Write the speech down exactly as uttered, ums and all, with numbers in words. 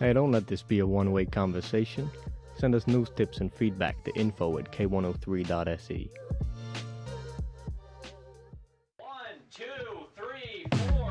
Hey, don't let this be a one-way conversation. Send us news tips and feedback to info at k one oh three dot s e.